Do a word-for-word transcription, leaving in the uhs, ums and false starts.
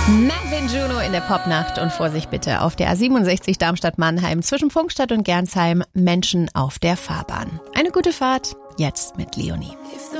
Marvin Juno in der Popnacht und Vorsicht bitte auf der A siebenundsechzig Darmstadt-Mannheim zwischen Pfungstadt und Gernsheim, Menschen auf der Fahrbahn. Eine gute Fahrt, jetzt mit Leonie.